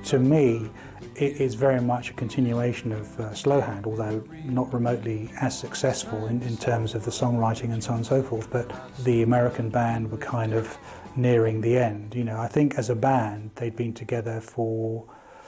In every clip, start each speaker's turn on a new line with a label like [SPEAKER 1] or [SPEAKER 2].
[SPEAKER 1] To me, it is very much a continuation of Slow Hand, although not remotely as successful in terms of the songwriting and so on and so forth. But the American band were kind of nearing the end. You know, I think as a band they'd been together for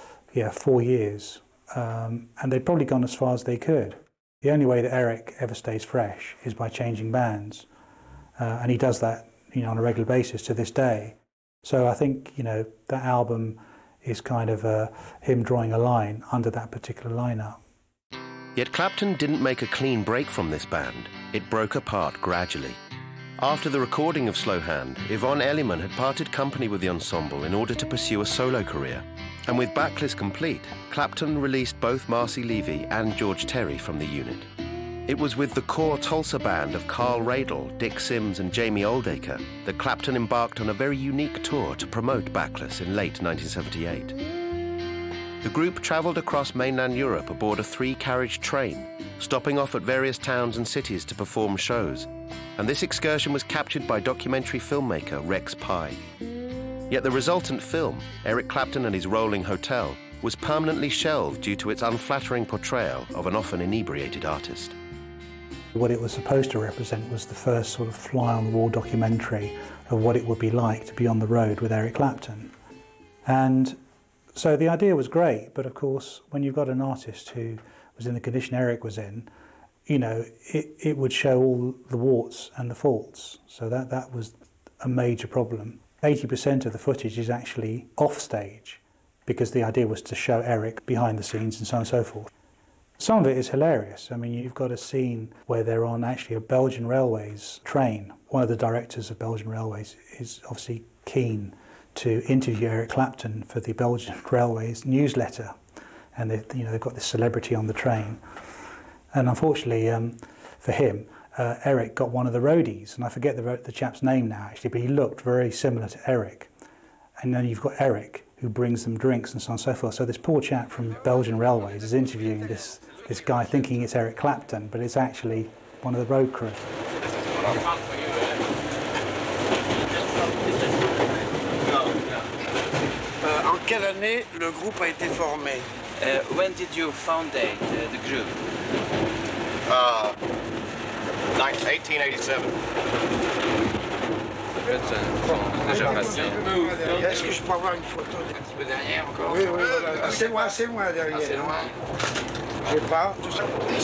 [SPEAKER 1] 4 years, and they'd probably gone as far as they could. The only way that Eric ever stays fresh is by changing bands, and he does that, you know, on a regular basis to this day. So I think, you know, that album is kind of him drawing a line under that particular lineup.
[SPEAKER 2] Yet Clapton didn't make a clean break from this band. It broke apart gradually. After the recording of Slow Hand, Yvonne Elliman had parted company with the ensemble in order to pursue a solo career. And with Backless complete, Clapton released both Marcy Levy and George Terry from the unit. It was with the core Tulsa band of Carl Radle, Dick Sims and Jamie Oldacre that Clapton embarked on a very unique tour to promote Backless in late 1978. The group travelled across mainland Europe aboard a 3-carriage train, stopping off at various towns and cities to perform shows, and this excursion was captured by documentary filmmaker Rex Pye. Yet the resultant film, Eric Clapton and His Rolling Hotel, was permanently shelved due to its unflattering portrayal of an often inebriated artist.
[SPEAKER 1] What it was supposed to represent was the first sort of fly-on-the-wall documentary of what it would be like to be on the road with Eric Clapton. And so the idea was great, but of course, when you've got an artist who was in the condition Eric was in, you know, it would show all the warts and the faults. So that was a major problem. 80% of the footage is actually off stage, because the idea was to show Eric behind the scenes and so on and so forth. Some of it is hilarious. I mean, you've got a scene where they're on actually a Belgian Railways train. One of the directors of Belgian Railways is obviously keen to interview Eric Clapton for the Belgian Railways newsletter, and they've got this celebrity on the train. And unfortunately for him, Eric got one of the roadies, and I forget the chap's name now actually, but he looked very similar to Eric. And then you've got Eric, who brings them drinks and so on and so forth. So this poor chap from Belgian Railways is interviewing this guy thinking it's Eric Clapton, but it's actually one of the road crew.
[SPEAKER 3] En quelle année le groupe a été formé?
[SPEAKER 4] When did you found the group?
[SPEAKER 5] 1887.
[SPEAKER 3] Est-ce que je peux avoir une photo? Oui, voilà. Assez loin derrière. Assez loin. J'ai pas.